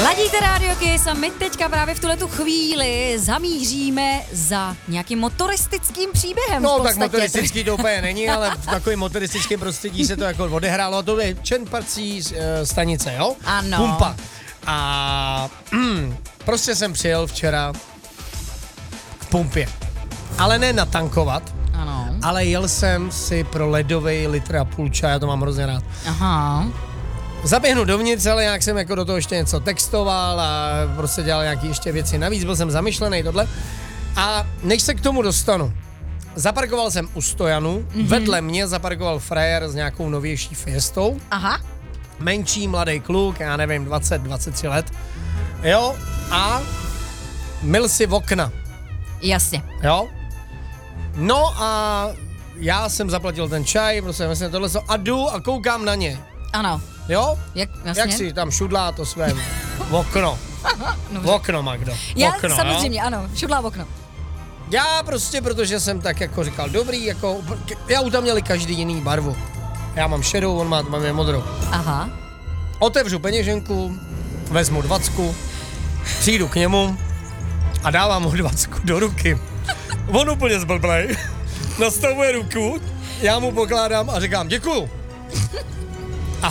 Ladíte Rádio Kiss a my teďka právě v tuhletu chvíli zamíříme za nějakým motoristickým příběhem. No tak motoristický to úplně není, ale v takovém motoristickém prostředí se to jako odehrálo. A to je čerpací stanice, jo? Ano. Pumpa. A prostě jsem přijel včera k pumpě. Ale ne natankovat, Ano. ale jel jsem si pro ledový litr a půl čaje, já to mám hrozně rád. Aha. Zaběhnu dovnitř, ale nějak jsem jako do toho ještě něco textoval a prostě dělal nějaký ještě věci navíc, byl jsem zamyšlený tohle. A než se k tomu dostanu, zaparkoval jsem u stojanu, vedle mě zaparkoval frajer s nějakou novější Fiestou. Aha. Menší, mladý kluk, já nevím, 20-23 let. Jo, a myl si v okna. Jasně. Jo. No a já jsem zaplatil ten čaj, prostě vlastně tohle a jdu a koukám na ně. Ano. Jo? Jasně. Jak si tam šudlá to své okno. V okno, Magdo. Já Okno, samozřejmě, jo? ano, šudlá v okno. Já prostě, protože jsem tak jako říkal, dobrý, jako, já auta měli každý jiný barvu. Já mám šedou, on má modrou. Aha. Otevřu peněženku, vezmu 20, přijdu k němu a dávám mu 20 do ruky. On úplně zblblej, nastavuje ruku, já mu pokládám a říkám děkuju. A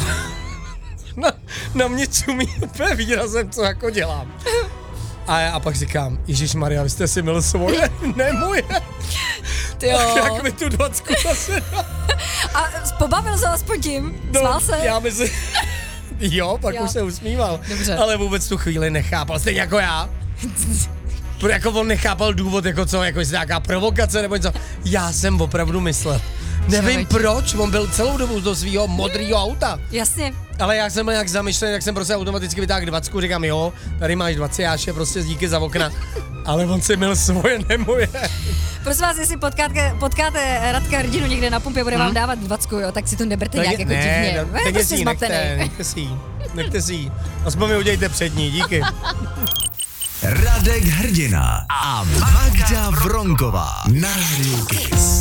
na mě čumí úplně výrazem, co jako dělám. A pak říkám, Ježišmarja, vy jste si myl svoje, ne moje. Jo. Jak mi tu 20 zase dá. A pobavil se aspoň tím? Smál se? Já myslím, jo, pak Jo. už se usmíval. Dobře. Ale vůbec tu chvíli nechápal, stejně jako já. Jako on nechápal důvod, jako co, jako jestli nějaká provokace nebo něco. Já jsem opravdu myslel. Nevím proč, on byl celou dobu do svýho modrýho auta. Jasně. Ale já jsem byl nějak zamýšlený, tak jsem prostě automaticky vytáhl 20, říkám jo, tady máš 20, jáše, prostě díky za okna. Ale on si měl svoje, ne moje. Prosím vás, jestli potkáte Radka Hrdinu někde na pumpě, bude vám dávat 20, jo, tak si to neberte nějak jako divně. Ne, Prostě zmatený. nechte si ji. Aspoň mi udějte přední, díky. Radek Hrdina a Magda Vronková na Rádiu Kiss.